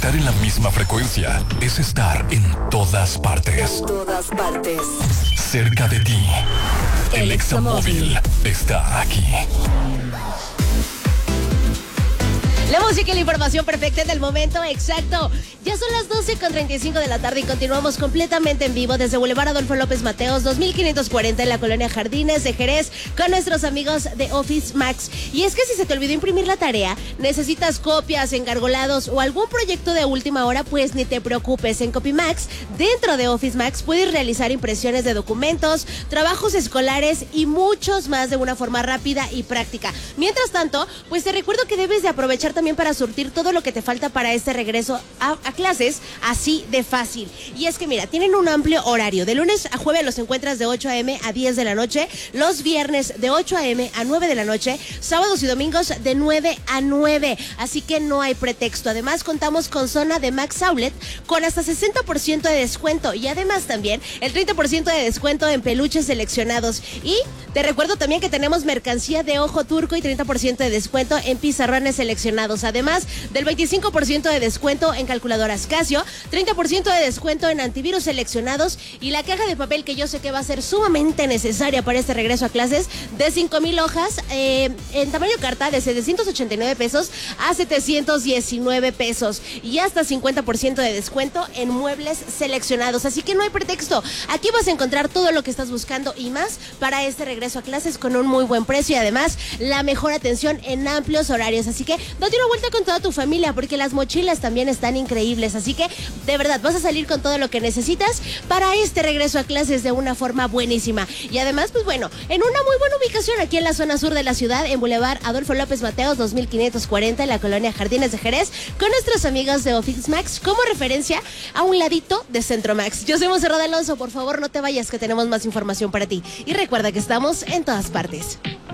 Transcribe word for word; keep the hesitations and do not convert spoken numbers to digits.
Estar en la misma frecuencia es estar en todas partes. En todas partes. Cerca de ti. El, El Examóvil está aquí. La música y la información perfecta en el momento exacto. Ya son las doce con treinta y cinco de la tarde y continuamos completamente en vivo desde Boulevard Adolfo López Mateos, dos mil quinientos cuarenta en la colonia Jardines de Jerez, con nuestros amigos de Office Max. Y es que si se te olvidó imprimir la tarea, necesitas copias, engargolados o algún proyecto de última hora, pues ni te preocupes. En CopyMax, dentro de Office Max, puedes realizar impresiones de documentos, trabajos escolares y muchos más de una forma rápida y práctica. Mientras tanto, pues te recuerdo que debes de aprovechar también para surtir todo lo que te falta para este regreso a, a clases así de fácil. Y es que mira, tienen un amplio horario. De lunes a jueves los encuentras de ocho a eme a diez de la noche, los viernes de ocho a eme a nueve de la noche, sábados y domingos de nueve a nueve. Así que no hay pretexto. Además contamos con zona de Max Outlet con hasta sesenta por ciento de descuento y además también el treinta por ciento de descuento en peluches seleccionados. Y te recuerdo también que tenemos mercancía de ojo turco y treinta por ciento de descuento en pizarrones seleccionados. Además del veinticinco por ciento de descuento en calculadoras Casio, treinta por ciento de descuento en antivirus seleccionados y la caja de papel que yo sé que va a ser sumamente necesaria para este regreso a clases de cinco mil hojas eh, en tamaño carta de setecientos ochenta y nueve pesos a setecientos diecinueve pesos y hasta cincuenta por ciento de descuento en muebles seleccionados. Así que no hay pretexto. Aquí vas a encontrar todo lo que estás buscando y más para este regreso a clases con un muy buen precio y además la mejor atención en amplios horarios. Así que date una vuelta con toda tu familia porque las mochilas también están increíbles. Así que de verdad vas a salir con todo lo que necesitas para este regreso a clases de una forma buenísima. Y además, pues bueno, en una muy buena ubicación aquí en la zona sur de la ciudad, en Boulevard Adolfo López Mateos dos mil quinientos cuarenta en la colonia Jardines de Jerez, con nuestros amigos de Office Max como referencia a un ladito de Centro Max. Yo soy Monserrat Alonso, por favor no te vayas que tenemos más información para ti. Y recuerda que estamos en todas partes.